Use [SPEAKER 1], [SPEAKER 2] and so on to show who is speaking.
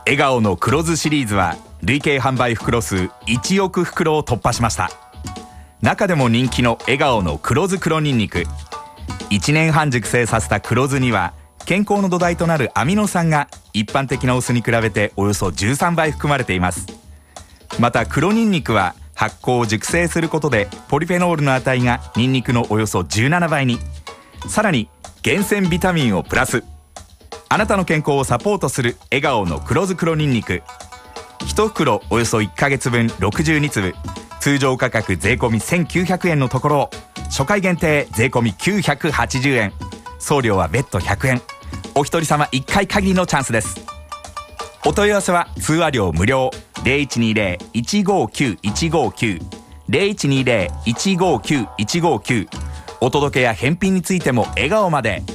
[SPEAKER 1] 笑顔の黒酢シリーズは累計販売袋数1億袋を突破しました。中でも人気の笑顔の黒酢黒ニンニク、1年半熟成させた黒酢には健康の土台となるアミノ酸が一般的なお酢に比べておよそ13倍含まれています。また黒ニンニクは発酵熟成することでポリフェノールの値がニンニクのおよそ17倍に、さらに厳選ビタミンをプラス。あなたの健康をサポートする笑顔の黒酢黒ニンニク、1袋およそ1ヶ月分62粒、通常価格税込み1900円のところを初回限定税込み980円、送料は別途100円、お一人様1回限りのチャンスです。お問い合わせは通話料無料 0120-159-159 0120-159-159、お届けや返品についても笑顔まで。